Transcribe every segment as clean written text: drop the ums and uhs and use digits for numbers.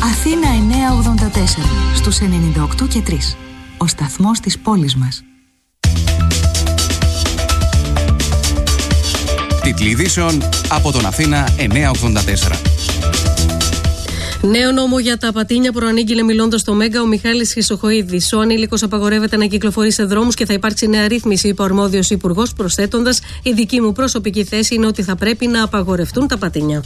Αθήνα 984 στους 98 και 3. Ο σταθμός της πόλης μας. Τίτλοι ειδήσεων από τον Αθήνα 984. Νέο νόμο για τα πατίνια προανήγγειλε μιλώντας στο Μέγκα ο Μιχάλης Χρυσοχοΐδης. Ο ανήλικος απαγορεύεται να κυκλοφορεί σε δρόμους και θα υπάρξει νέα ρύθμιση, είπε ο αρμόδιος υπουργός, προσθέτοντας: η δική μου προσωπική θέση είναι ότι θα πρέπει να απαγορευτούν τα πατίνια.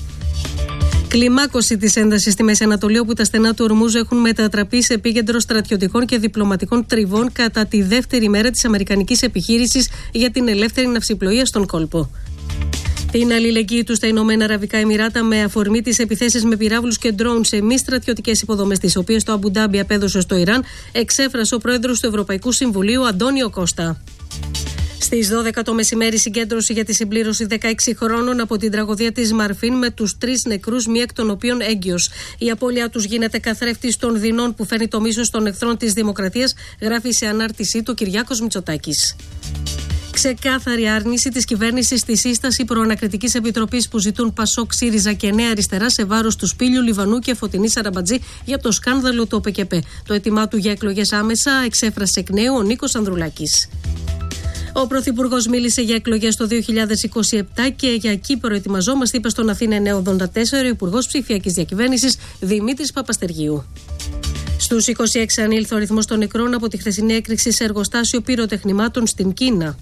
Κλιμάκωση της έντασης στη Μέση Ανατολή, όπου τα στενά του Ορμούζ έχουν μετατραπεί σε επίκεντρο στρατιωτικών και διπλωματικών τριβών κατά τη δεύτερη μέρα της αμερικανικής επιχείρησης για την ελεύθερη ναυσιπλοεία στον κόλπο. Την αλληλεγγύη του στα Ηνωμένα Αραβικά Εμιράτα με αφορμή τις επιθέσεις με πυράβλους και ντρόουν σε μη στρατιωτικές υποδομές, τις οποίες το Αμπουντάμπι απέδωσε στο Ιράν, εξέφρασε ο πρόεδρος του Ευρωπαϊκού Συμβουλίου, Αντώνιο Κώστα. Στις 12 το μεσημέρι, συγκέντρωση για τη συμπλήρωση 16 χρόνων από την τραγωδία της Μαρφίν, με τους 3 νεκρούς, μία εκ των οποίων έγκυος. Η απώλεια τους γίνεται καθρέφτης των δεινών που φέρνει το μίσος των εχθρών της δημοκρατίας, γράφει σε ανάρτησή του Κυριάκος Μητσοτάκης. Ξεκάθαρη άρνηση της κυβέρνησης στη σύσταση προανακριτικής επιτροπής που ζητούν Πασόκ, ΣΥΡΙΖΑ και Νέα Αριστερά σε βάρος του Σπήλιου Λιβανού και Φωτεινής Σαραμπατζή για το σκάνδαλο του ΟΠΚΠ. Το αίτημά του για εκλογές άμεσα εξέφρασε εκ νέου ο Νίκος Ανδρουλάκης. Ο Πρωθυπουργός μίλησε για εκλογές το 2027 και για εκεί προετοιμαζόμαστε, είπε στον Αθήνα 984 ο Υπουργός Ψηφιακής Διακυβέρνησης Δημήτρης Παπαστεργίου. Στους 26 ανήλθε ο αριθμός των νεκρών από τη χθεσινή έκρηξη σε εργοστάσιο πυροτεχνημάτων στην Κίνα.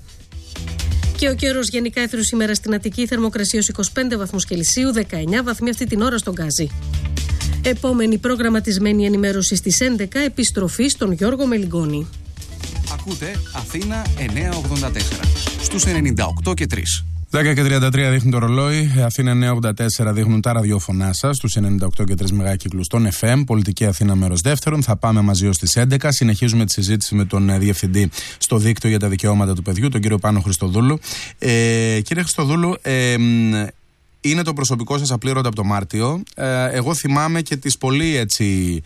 Και ο καιρός γενικά έθρου σήμερα στην Αττική, θερμοκρασία 25 βαθμούς Κελσίου, 19 βαθμοί αυτή την ώρα στον Γκάζι. Επόμενη προγραμματισμένη ενημέρωση στις 11, επιστροφή στον Γιώργο Μελιγκόνη. Ακούτε Αθήνα 984 στους 98 και 3. 10 και 33 δείχνει το ρολόι. Αθήνα 984 δείχνουν τα ραδιόφωνά σας στους 98 και 3 μεγάκυκλους των FM. Πολιτική Αθήνα μέρος δεύτερον. Θα πάμε μαζί ως τις 11. Συνεχίζουμε τη συζήτηση με τον διευθυντή στο δίκτυο για τα δικαιώματα του παιδιού, τον κύριο Πάνο Χριστοδούλου. Κύριε Χριστοδούλου, είναι το προσωπικό σας απλήρωτο από το Μάρτιο. Εγώ θυμάμαι και τις πολύ έτσι.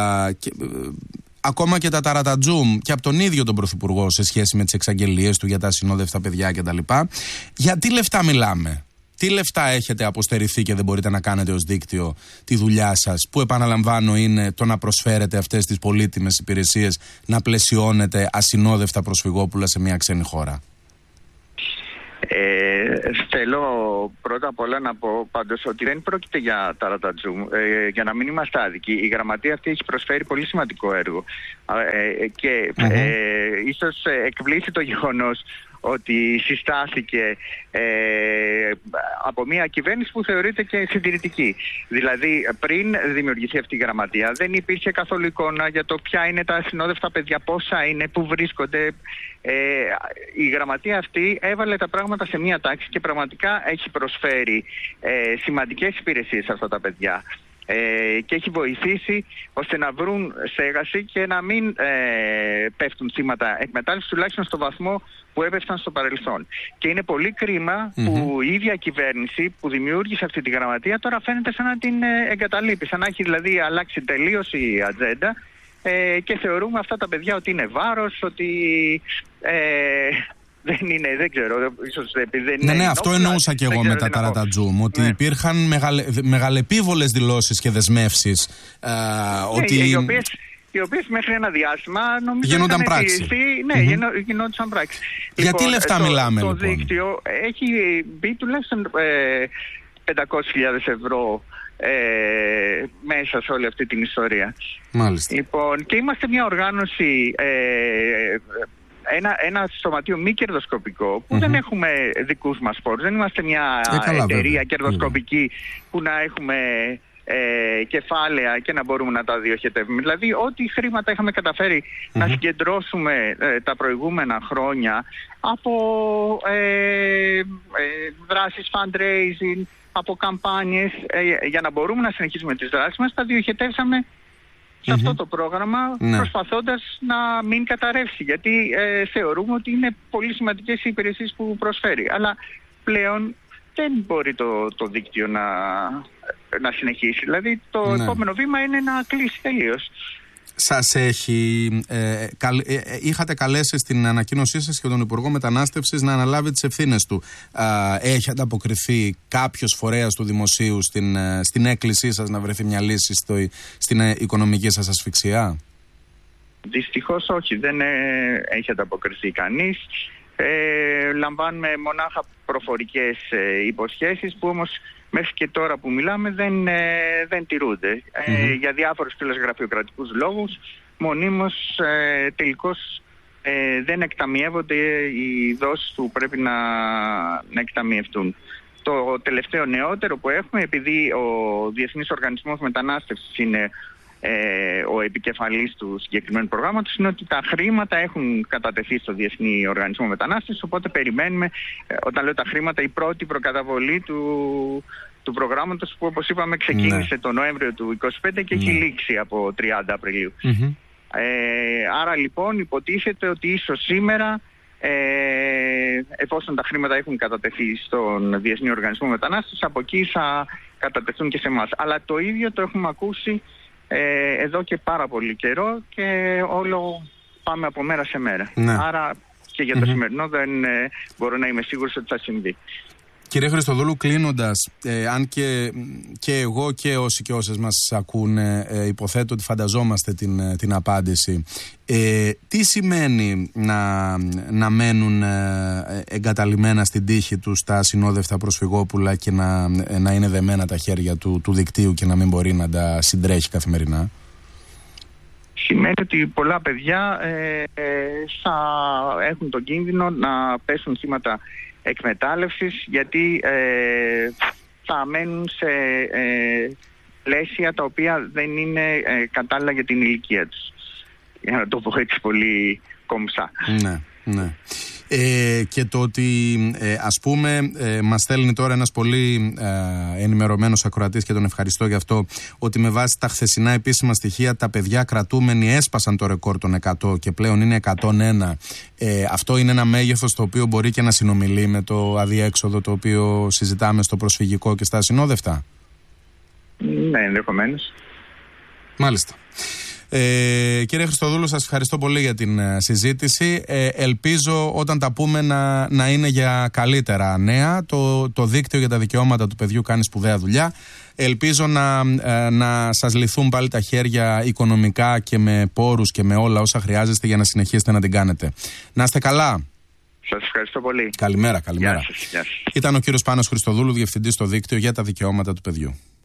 Ακόμα και τα ταρατατζούμ και από τον ίδιο τον Πρωθυπουργό σε σχέση με τις εξαγγελίες του για τα ασυνόδευτα παιδιά κτλ. Για τι λεφτά μιλάμε? Τι λεφτά έχετε αποστερηθεί και δεν μπορείτε να κάνετε ως δίκτυο τη δουλειά σας, που επαναλαμβάνω είναι το να προσφέρετε αυτές τις πολύτιμες υπηρεσίες, να πλαισιώνετε ασυνόδευτα προσφυγόπουλα σε μια ξένη χώρα? Θέλω πρώτα απ' όλα να πω πάντως ότι δεν πρόκειται για ταρατατζούμ, για να μην είμαστε άδικοι. Η γραμματεία αυτή έχει προσφέρει πολύ σημαντικό έργο και ίσως εκπλήσει το γεγονός ότι συστάθηκε από μια κυβέρνηση που θεωρείται και συντηρητική. Δηλαδή, πριν δημιουργηθεί αυτή η γραμματεία, δεν υπήρχε καθόλου εικόνα για το ποια είναι τα ασυνόδευτα παιδιά, πόσα είναι, πού βρίσκονται. Η γραμματεία αυτή έβαλε τα πράγματα σε μια τάξη και πραγματικά έχει προσφέρει σημαντικές υπηρεσίες σε αυτά τα παιδιά. Και έχει βοηθήσει ώστε να βρουν στέγαση και να μην πέφτουν θύματα εκμετάλλευσης, τουλάχιστον στο βαθμό που έπεφταν στο παρελθόν. Και είναι πολύ κρίμα που η ίδια κυβέρνηση που δημιούργησε αυτή τη γραμματεία τώρα φαίνεται σαν να την εγκαταλείπει, σαν να έχει δηλαδή αλλάξει τελείως η ατζέντα και θεωρούμε αυτά τα παιδιά ότι είναι βάρος, ότι δεν ξέρω, ίσως επειδή δεν είναι. Ναι, αυτό εννοούσα και εγώ με τα ταρατατζούμ. Ότι υπήρχαν μεγαλεπίβολες δηλώσεις και δεσμεύσεις. Οι οποίες μέχρι ένα διάστημα νομίζω γίνονταν πράξη. Γινόντουσαν πράξη. Για τι λεφτά μιλάμε, το λοιπόν? Το δίκτυο έχει μπει τουλάχιστον 500.000 ευρώ μέσα σε όλη αυτή την ιστορία. Μάλιστα. Λοιπόν, και είμαστε μια οργάνωση, ένα σωματείο μη κερδοσκοπικό που δεν έχουμε δικούς μας πόρους. Δεν είμαστε μια εταιρεία κερδοσκοπική που να έχουμε κεφάλαια και να μπορούμε να τα διοχετεύουμε. Δηλαδή, ό,τι χρήματα είχαμε καταφέρει να συγκεντρώσουμε τα προηγούμενα χρόνια από δράσεις fundraising, από καμπάνιες, για να μπορούμε να συνεχίσουμε τις δράσεις μας, τα διοχετεύσαμε σε αυτό το πρόγραμμα, προσπαθώντας να μην καταρρεύσει, γιατί θεωρούμε ότι είναι πολύ σημαντικές οι υπηρεσίες που προσφέρει. Αλλά πλέον δεν μπορεί το δίκτυο να συνεχίσει. Δηλαδή το επόμενο βήμα είναι να κλείσει τελείως. σας έχει είχατε καλέσει στην ανακοίνωσή σας και τον Υπουργό Μετανάστευσης να αναλάβει τις ευθύνες του. Έχει ανταποκριθεί κάποιος φορέας του δημοσίου στην έκκλησή σας να βρεθεί μια λύση στην οικονομική σας ασφυξία? Δυστυχώς όχι, δεν έχει ανταποκριθεί κανείς. Λαμβάνουμε μονάχα προφορικές υποσχέσεις που όμως μέχρι και τώρα που μιλάμε δεν τηρούνται. Για διάφορους γραφειοκρατικούς λόγους μονίμως τελικώς δεν εκταμιεύονται οι δόσεις που πρέπει να εκταμιευτούν. Το τελευταίο νεότερο που έχουμε, επειδή ο Διεθνής Οργανισμός Μετανάστευσης είναι ο επικεφαλής του συγκεκριμένου προγράμματος, είναι ότι τα χρήματα έχουν κατατεθεί στο Διεθνή Οργανισμό Μετανάστευσης, οπότε περιμένουμε, όταν λέω τα χρήματα, η πρώτη προκαταβολή του προγράμματος που, όπως είπαμε, ξεκίνησε το Νοέμβριο του 2025 και έχει λήξει από 30 Απριλίου. Άρα λοιπόν υποτίθεται ότι ίσως σήμερα, εφόσον τα χρήματα έχουν κατατεθεί στον Διεθνή Οργανισμό Μετανάστευσης, από εκεί θα κατατεθούν και σε εμάς. Αλλά το ίδιο το έχουμε ακούσει εδώ και πάρα πολύ καιρό και όλο πάμε από μέρα σε μέρα. Άρα και για το σημερινό δεν μπορώ να είμαι σίγουρος ότι θα συμβεί. Κύριε Χριστοδούλου, κλείνοντας, αν και εγώ και όσοι και όσες μας ακούνε υποθέτω ότι φανταζόμαστε την απάντηση, τι σημαίνει να μένουν εγκαταλειμμένα στην τύχη τους τα ασυνόδευτα προσφυγόπουλα και να είναι δεμένα τα χέρια του δικτύου και να μην μπορεί να τα συντρέχει καθημερινά? Σημαίνει ότι πολλά παιδιά θα έχουν τον κίνδυνο να πέσουν θύματα εκμετάλλευσης, γιατί θα μένουν σε πλαίσια τα οποία δεν είναι κατάλληλα για την ηλικία τους. Για να το πω έτσι πολύ κομψά. Ναι. Και το ότι ας πούμε μας στέλνει τώρα ένας πολύ ενημερωμένος ακροατής και τον ευχαριστώ γι' αυτό, ότι με βάση τα χθεσινά επίσημα στοιχεία τα παιδιά κρατούμενοι έσπασαν το ρεκόρ των 100 και πλέον είναι 101. Αυτό είναι ένα μέγεθος το οποίο μπορεί και να συνομιλεί με το αδιέξοδο το οποίο συζητάμε στο προσφυγικό και στα ασυνόδευτα? Ναι, ενδεχομένως. Μάλιστα. Κύριε Χριστοδούλου, σας ευχαριστώ πολύ για την συζήτηση. Ελπίζω όταν τα πούμε να είναι για καλύτερα νέα. Το δίκτυο για τα δικαιώματα του παιδιού κάνει σπουδαία δουλειά. Ελπίζω να σας λυθούν πάλι τα χέρια οικονομικά και με πόρους και με όλα όσα χρειάζεστε για να συνεχίσετε να την κάνετε. Να είστε καλά. Σας ευχαριστώ πολύ. Καλημέρα. Γεια σας. Ήταν ο κύριος Πάνος Χριστοδούλου, διευθυντής στο δίκτυο για τα δικαιώματα του παιδιού.